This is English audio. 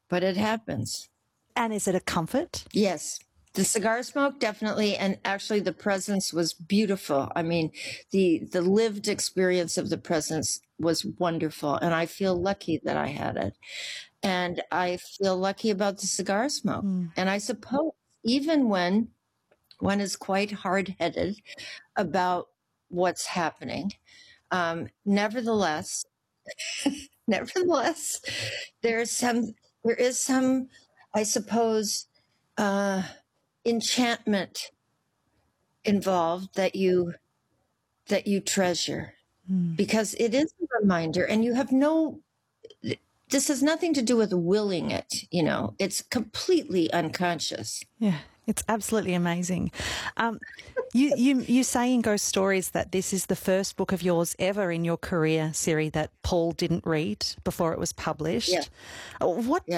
but it happens. And is it a comfort? Yes. The cigar smoke, definitely. And actually the presence was beautiful. I mean, the lived experience of the presence was wonderful. And I feel lucky that I had it. And I feel lucky about the cigar smoke. And I suppose even when one is quite hard-headed about what's happening, nevertheless, there is some, I suppose, enchantment involved that you treasure, because it is a reminder, and you have this has nothing to do with willing it, it's completely unconscious. Yeah, it's absolutely amazing. You say in Ghost Stories that this is the first book of yours ever in your career, Siri, that Paul didn't read before it was published. Yeah. What